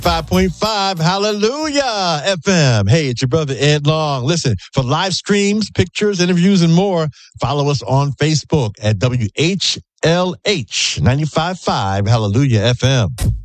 95.5 Hallelujah FM. Hey, it's your brother Ed Long. Listen, for live streams, pictures, interviews, and more, follow us on Facebook at WHLH 95.5 Hallelujah FM.